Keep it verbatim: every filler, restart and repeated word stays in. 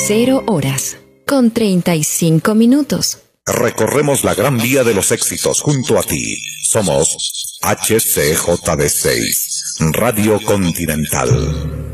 Cero horas, con treinta y cinco minutos. Recorremos la gran vía de los éxitos junto a ti. Somos H C J D seis, Radio Continental.